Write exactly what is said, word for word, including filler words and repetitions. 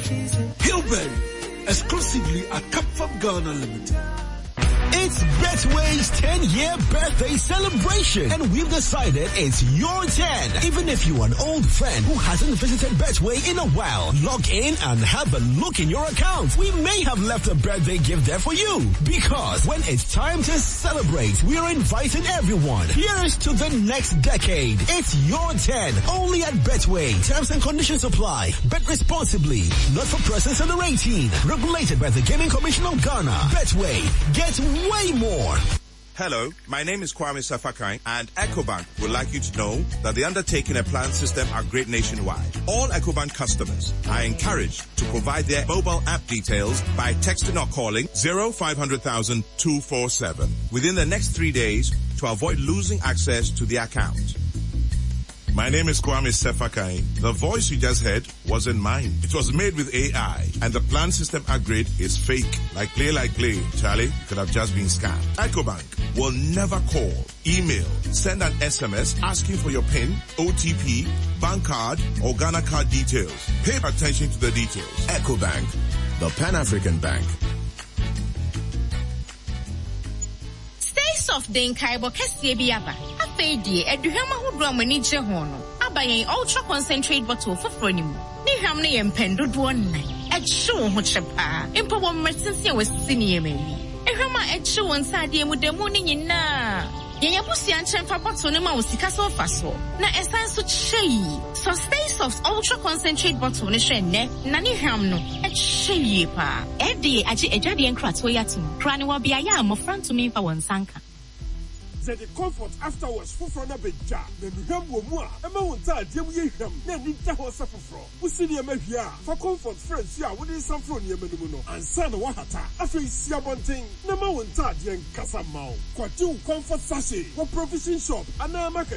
Hillberry, exclusively at Capfab Ghana Limited. It's Betway's ten-year birthday celebration, and we've decided it's your ten. Even if you're an old friend who hasn't visited Betway in a while, log in and have a look in your account. We may have left a birthday gift there for you, because when it's time to celebrate, we're inviting everyone. Here's to the next decade. It's your ten, only at Betway. Terms and conditions apply. Bet responsibly. Not for persons under eighteen. Regulated by the Gaming Commission of Ghana. Betway. Get way more. Hello, my name is Kwame Safakai, and EcoBank would like you to know that the undertaking and plan system are great nationwide. All EcoBank customers are encouraged to provide their mobile app details by texting or calling zero five hundred thousand two four seven within the next three days to avoid losing access to the account. My name is Kwame Sefakai. The voice you just heard wasn't mine. It was made with A I, and the plan system upgrade is fake. Like play, like play. Charlie, could have just been scammed. EcoBank will never call, email, send an S M S asking for your PIN, O T P, bank card, or Ghana card details. Pay attention to the details. EcoBank, the Pan-African Bank. Soft den kaibo kese bi aba afei die eduhama hodro amani je ho no abayen ultra concentrate bottle foforo ni mu ni hwam ne yempendodo nnan eche wo ho chepa empo wo mmersinsi wasisi ni yemani ehwama eche won sade mu demu ni nyina yenya busia nchemfa bottle ne ma wo sika so fa so na esan so chei so stay soft ultra concentrate bottle ne hwe ne na ni hwam no eche yi pa e de age edwade enkrato yatum kra ne wo bia ya amofranto me fa won sanka. The comfort afterwards for from a big jar. Then you have one more. A mountain, dear, we have then need to suffer from. We see the America for comfort friends. Yeah, we need some from your menuno and son of Wahata. After you see one thing, no mountain, dear Casamau. Quite two comfort sachet, what provision shop, and now market.